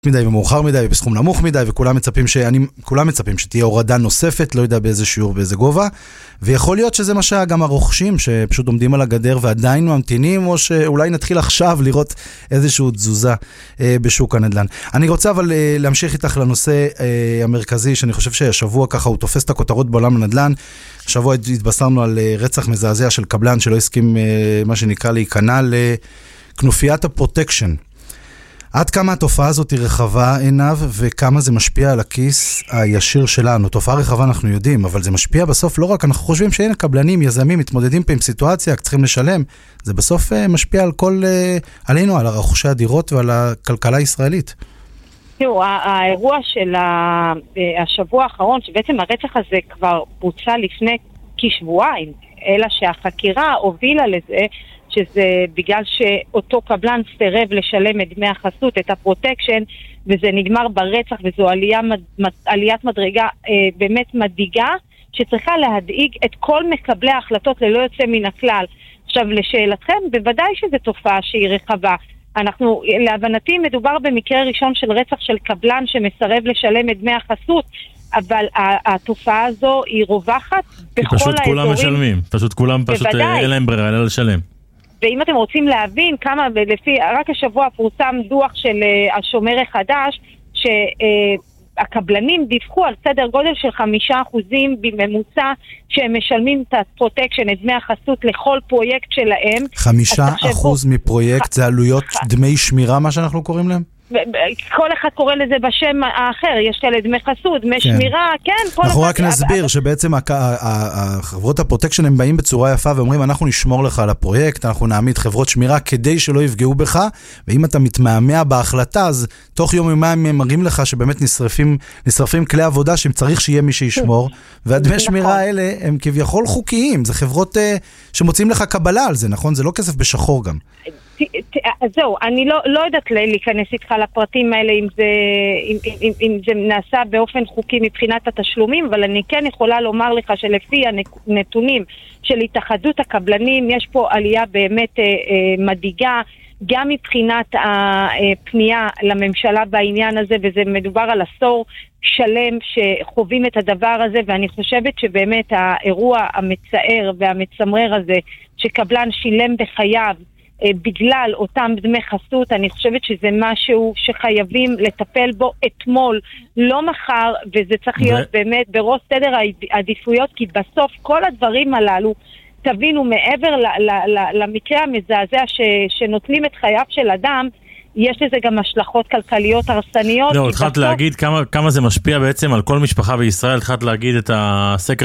מדי ומאוחר מדי ובסכום נמוך מדי, וכולם מצפים שתהיה הורדה נוספת, לא יודע באיזה שיעור, באיזה גובה, ויכול להיות שזה מה שגם הרוכשים שפשוט עומדים על הגדר ועדיין ממתינים, או שאולי נתחיל עכשיו לראות איזשהו תזוזה בשוק הנדל"ן. אני רוצה אבל להמשיך איתך לנושא המרכזי, שאני חושב שהשבוע ככה הוא תופס את הכותרות בעולם הנדל"ן. השבוע התבשרנו על רצח מזעזע של קבלן שלא הסכים מה שנקרא להיכנע לכנופיית הפרוטקשן. עד כמה התופעה הזאת היא רחבה עיניו, וכמה זה משפיע על הכיס הישיר שלנו. תופעה רחבה אנחנו יודעים, אבל זה משפיע בסוף לא רק, אנחנו חושבים שאין קבלנים, יזמים, מתמודדים פה עם סיטואציה, צריכים לשלם. זה בסוף משפיע על עלינו, על רכושי הדירות ועל הכלכלה הישראלית. תראו, האירוע של השבוע האחרון, שבעצם הרצח הזה כבר בוצע לפני כשבועיים, אלא שהחקירה הובילה לזה, שזה בגלל שאותו קבלן סירב לשלם את דמי החסות, את הפרוטקשן, וזה נגמר ברצח, וזו עליית מדרגה באמת מדאיגה, שצריכה להדאיג את כל מקבלי ההחלטות ללא יוצא מן הכלל. עכשיו, לשאלתכם, בוודאי שזו תופעה שהיא רחבה. להבנתי מדובר במקרה ראשון של רצח של קבלן שמסרב לשלם את דמי החסות, אבל התופעה הזו היא רווחת בכל האזורים. פשוט כולם משלמים, פשוט אין להם ברירה אלא לשלם. ואם אתם רוצים להבין כמה, רק השבוע פורסם דוח של השומר החדש, שהקבלנים דיווחו על סדר גודל של 5% בממוצע שהם משלמים את הפרוטקשן, את דמי החסות לכל פרויקט שלהם. 5% מפרויקט זה עלויות דמי שמירה, מה שאנחנו קוראים להם? כל אחד קורא לזה בשם האחר, יש כאלה דמי חסות, דמי שמירה, כן. אנחנו רק נסביר שבעצם החברות הפרוטקשן הם באים בצורה יפה ואומרים, אנחנו נשמור לך על הפרויקט, אנחנו נעמיד חברות שמירה כדי שלא יפגעו בך, ואם אתה מתמהמה בהחלטה, אז תוך יום הם מראים לך שבאמת נשרפים כלי עבודה שהם צריך שיהיה מי שישמור, והדמי שמירה האלה הם כביכול חוקיים, זה חברות שמוצאים לך קבלה על זה, נכון? זה לא כסף בשחור גם. זהו, אני לא יודעת להיכנס איתך לפרטים האלה אם זה נעשה באופן חוקי מבחינת התשלומים, אבל אני כן יכולה לומר לך שלפי הנתונים של התאחדות הקבלנים יש פה עלייה באמת מדאיגה, גם מבחינת הפנייה לממשלה בעניין הזה, וזה מדובר על עשור שלם שחווים את הדבר הזה, ואני חושבת שבאמת האירוע המצער והמצמרר הזה שקבלן שילם בחייו בגלל אותם דמי חסות, אני חושבת שזה משהו שחייבים לטפל בו אתמול, לא מחר, וזה צריך להיות באמת בראש סדר העדיפויות, כי בסוף כל הדברים הללו, תבינו, מעבר למקרה המזעזע שנוטלים את חייו של אדם, יש לזה גם השלכות כלכליות הרסניות. לא, התחלת להגיד כמה זה משפיע בעצם על כל משפחה בישראל, התחלת להגיד את הסקר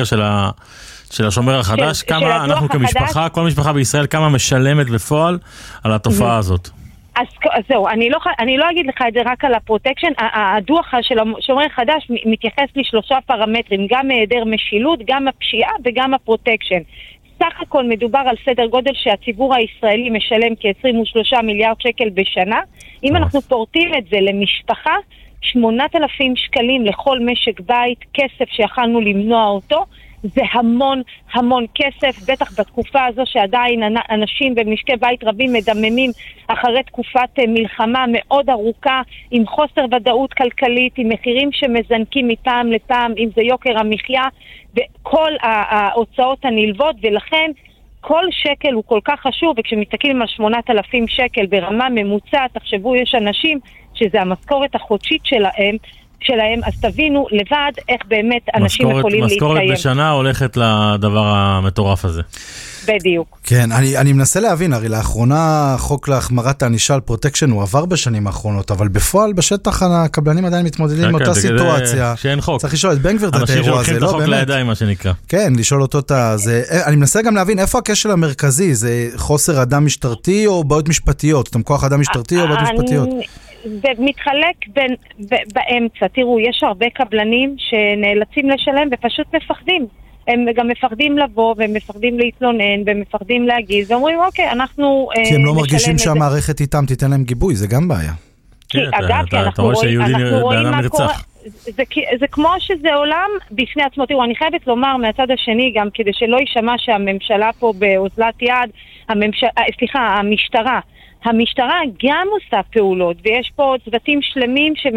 של השומר החדש, כמה אנחנו כמשפחה, כל משפחה בישראל, כמה משלמת בפועל על התופעה הזאת. אז זהו, אני לא אגיד לך את זה רק על הפרוטקשן, הדוח של השומר החדש מתייחס לשלושה פרמטרים, גם היעדר משילות, גם הפשיעה וגם הפרוטקשן. סך הכל מדובר על סדר גודל שהציבור הישראלי משלם כ-23 מיליארד שקל בשנה. אם אנחנו פורטים את זה למשפחה, 8,000 שקלים לכל משק בית, כסף שיכלנו למנוע אותו, זה המון המון כסף, בטח בתקופה הזו שעדיין אנשים במשקי בית רבים מדממים אחרי תקופת מלחמה מאוד ארוכה, עם חוסר ודאות כלכלית, עם מחירים שמזנקים מפעם לפעם, אם זה יוקר המחיה וכל ההוצאות הנלוות, ולכן כל שקל הוא כל כך חשוב, וכשמסתכלים על 8,000 שקל ברמה ממוצעת, תחשבו, יש אנשים שזה המשכורת החודשית שלהם, אז תבינו לבד איך באמת אנשים יכולים להתקיים. משכורת בשנה הולכת לדבר המטורף הזה. בדיוק. כן, אני מנסה להבין, הרי לאחרונה חוק להחמרת הענישה על פרוטקשן הוא עבר בשנים האחרונות, אבל בפועל בשטח הקבלנים עדיין מתמודדים עם אותה סיטואציה. שאין חוק. צריך לשאול את בן גביר את האירוע הזה, אנשים שלוקחים את החוק לידיים, מה שנקרא. כן, לשאול אותו אני מנסה גם להבין איפה הכשל המרכזי, זה חוסר אדם משטרתי או בעיות משפטיות? אתם כוח אדם משטרתי או בעיות משפטיות? זה מתחלק באמצע. תראו, יש הרבה קבלנים שנאלצים לשלם ופשוט מפחדים. הם גם מפחדים לבוא, והם מפחדים להתלונן, והם מפחדים להגיז, ואומרים, אוקיי, אנחנו כי הם לא מרגישים שהמערכת איתם תיתן להם גיבוי, זה גם בעיה. אגב, כי אנחנו רואים מה קורה. זה כמו שזה עולם בפני עצמו. תראו, אני חייבת לומר מהצד השני, גם כדי שלא יישמע שהממשלה פה באוזלת יד, המשטרה המשטרה גם עושה פעולות, ויש פה צוותים שלמים